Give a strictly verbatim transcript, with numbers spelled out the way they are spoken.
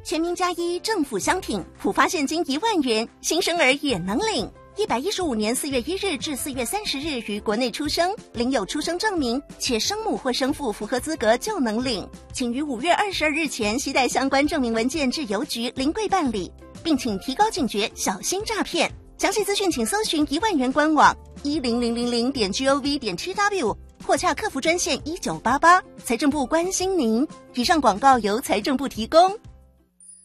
全民加一政府相挺，普发现金一万元，新生儿也能领。一百一十五年四月一日至四月三十日于国内出生，领有出生证明，且生母或生父符合资格就能领。请于五月二十二日前携带相关证明文件至邮局临柜办理，并请提高警觉，小心诈骗。详细资讯请搜寻一万元官网一零零零零点 gov 点 tw 或洽客服专线一九八八。财政部关心您。以上广告由财政部提供。